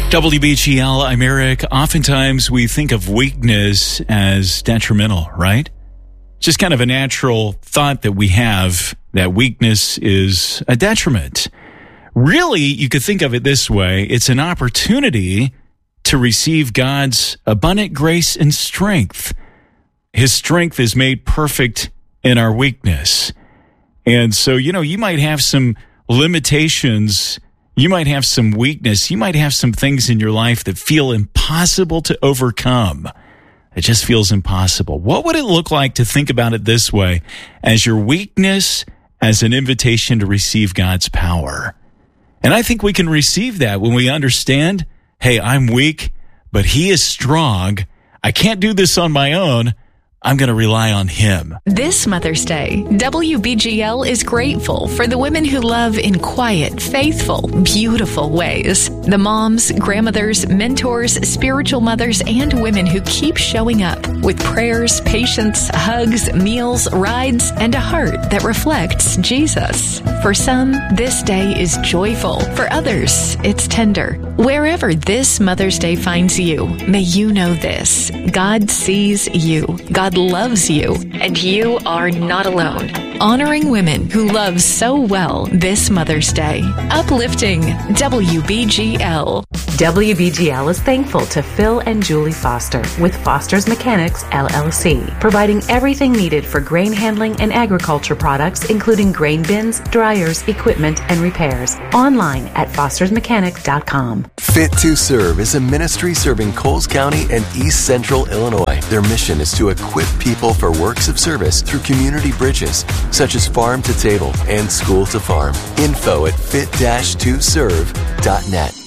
WBGL, I'm Eric. Oftentimes we think of weakness as detrimental, right? Just kind of a natural thought that we have that weakness is a detriment. Really, you could think of it this way. It's an opportunity to receive God's abundant grace and strength. His strength is made perfect in our weakness. And so, you might have some limitations. You might have some weakness. You might have some things in your life that feel impossible to overcome. It just feels impossible. What would it look like to think about it this way, as your weakness as an invitation to receive God's power? And I think we can receive that when we understand, hey, I'm weak, but He is strong. I can't do this on my own. I'm going to rely on Him. This Mother's Day, WBGL is grateful for the women who love in quiet, faithful, beautiful ways. The moms, grandmothers, mentors, spiritual mothers, and women who keep showing up with prayers, patience, hugs, meals, rides, and a heart that reflects Jesus. For some, this day is joyful. For others, it's tender. Wherever this Mother's Day finds you, may you know this: God sees you. God loves you, and you are not alone. Honoring women who love so well this Mother's Day. Uplifting WBGL. WBGL is thankful to Phil and Julie Foster with Foster's Mechanics, LLC, providing everything needed for grain handling and agriculture products, including grain bins, dryers, equipment, and repairs. Online at fostersmechanic.com. Fit to Serve is a ministry serving Coles County and East Central Illinois. Their mission is to equip people for works of service through community bridges, such as farm to table and school to farm. Info at fit-2serve.net.